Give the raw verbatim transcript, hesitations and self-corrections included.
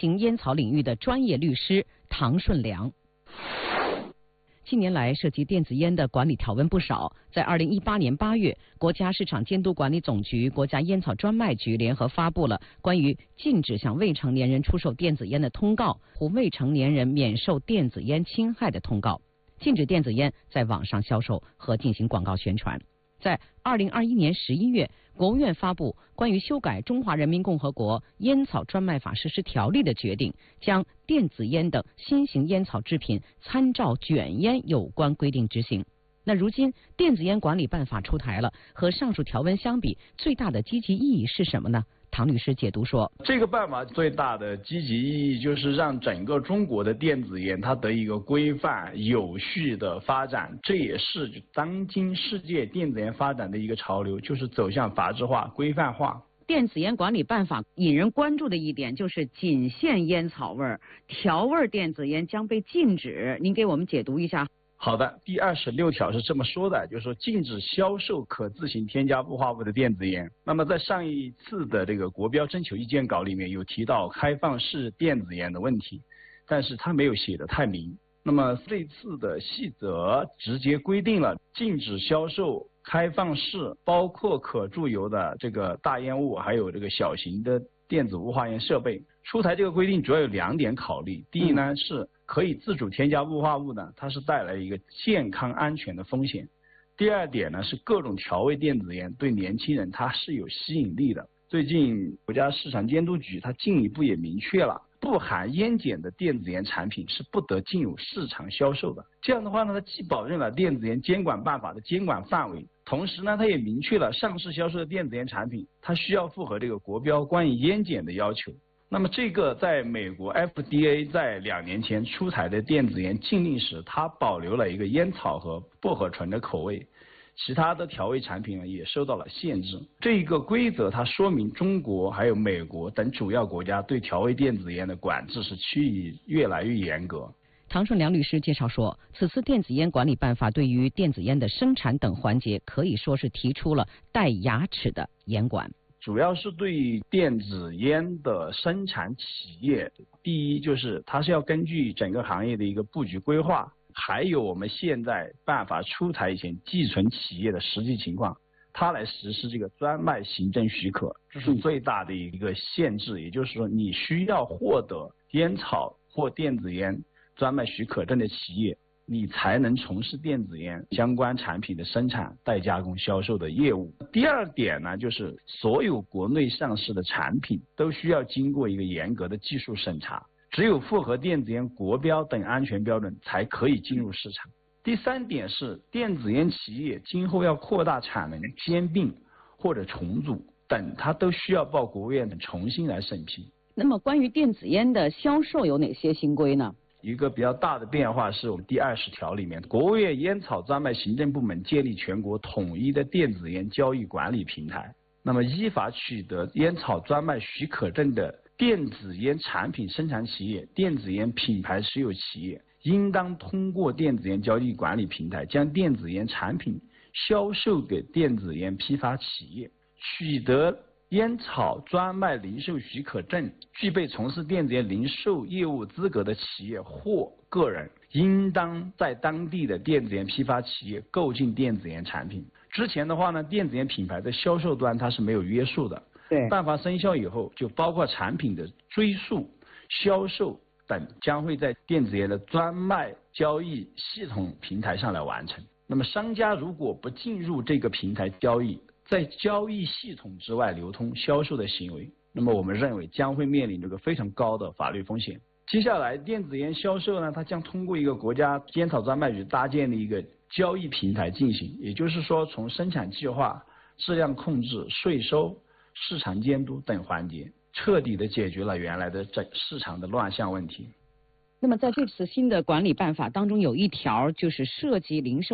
型烟草领域的专业律师唐顺良。近年来，涉及电子烟的管理条文不少。在二零一八年八月，国家市场监督管理总局、国家烟草专卖局联合发布了关于禁止向未成年人出售电子烟的通告，或未成年人免受电子烟侵害的通告，禁止电子烟在网上销售和进行广告宣传。在二零二一年十一月，国务院发布关于修改《中华人民共和国烟草专卖法实施条例》的决定，将电子烟等新型烟草制品参照卷烟有关规定执行。那如今电子烟管理办法出台了，和上述条文相比，最大的积极意义是什么呢？唐律师解读说， 这个办法最大的积极意义就是让整个中国的电子烟它得一个规范有序的发展，这也是当今世界电子烟发展的一个潮流，就是走向法制化、规范化。 电子烟管理办法引人关注的一点就是仅限烟草味儿，调味电子烟将被禁止。您给我们解读一下。 好的，第二十六条是这么说的，就是说禁止销售可自行添加雾化物的电子烟。那么在上一次的这个国标征求意见稿里面有提到开放式电子烟的问题，但是它没有写得太明。那么这次的细则直接规定了禁止销售开放式包括可注油的这个大烟雾，还有这个小型的电子雾化烟设备。出台这个规定主要有两点考虑，第一呢是可以自主添加雾化物呢，它是带来一个健康安全的风险。第二点呢是各种调味电子烟对年轻人它是有吸引力的。最近国家市场监督局它进一步也明确了，不含烟碱的电子烟产品是不得进入市场销售的。这样的话呢，它既保证了电子烟监管办法的监管范围，同时呢，它也明确了上市销售的电子烟产品它需要符合这个国标关于烟碱的要求。那么这个在美国 F D A 在两年前出台的电子烟禁令时，它保留了一个烟草和薄荷醇的口味，其他的调味产品呢也受到了限制。这个规则它说明中国还有美国等主要国家对调味电子烟的管制是趋于越来越严格。 唐顺良律师介绍说，此次电子烟管理办法对于电子烟的生产等环节可以说是提出了带牙齿的严管。 主要是对电子烟的生产企业，第一就是它是要根据整个行业的一个布局规划，还有我们现在办法出台以前寄存企业的实际情况，它来实施这个专卖行政许可，这是最大的一个限制。也就是说，你需要获得烟草或电子烟专卖许可证的企业，你才能从事电子烟相关产品的生产、代加工、销售的业务。第二点呢，就是所有国内上市的产品都需要经过一个严格的技术审查，只有符合电子烟国标等安全标准才可以进入市场。第三点是，电子烟企业今后要扩大产能、兼并或者重组等，它都需要报国务院等重新来审批。 那么关于电子烟的销售有哪些新规呢？ 一个比较大的变化是我们第二十条里面，国务院烟草专卖行政部门建立全国统一的电子烟交易管理平台。那么依法取得烟草专卖许可证的电子烟产品生产企业、电子烟品牌持有企业，应当通过电子烟交易管理平台将电子烟产品销售给电子烟批发企业。取得烟草专卖零售许可证、具备从事电子烟零售业务资格的企业或个人，应当在当地的电子烟批发企业购进电子烟产品。之前的话呢，电子烟品牌的销售端它是没有约束的。 对， 办法生效以后，就包括产品的追溯、销售等，将会在电子烟的专卖交易系统平台上来完成。那么商家如果不进入这个平台交易，在交易系统之外流通销售的行为，那么我们认为将会面临这个非常高的法律风险。接下来电子烟销售呢，它将通过一个国家烟草专卖局搭建的一个交易平台进行，也就是说从生产计划、质量控制、税收、市场监督等环节，彻底的解决了原来的整市场的乱象问题。 那么在这次新的管理办法当中，有一条就是涉及零售